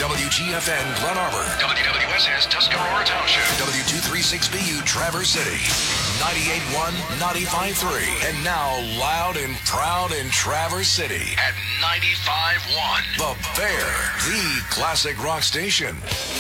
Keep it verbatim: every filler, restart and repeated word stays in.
W G F N Glen Arbor. W W S S Tuscarora Township. W two thirty-six B U Traverse City. ninety-eight point one, ninety-five point three. And now loud and proud in Traverse City at ninety-five point one. The Bear, the classic rock station.